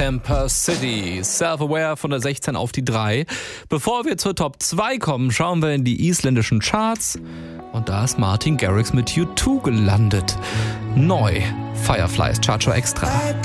Camper City. Self-Aware von der 16 auf die 3. Bevor wir zur Top 2 kommen, schauen wir in die isländischen Charts. Und da ist Martin Garrix mit U2 gelandet. Neu. Fireflies, Chartshow Extra.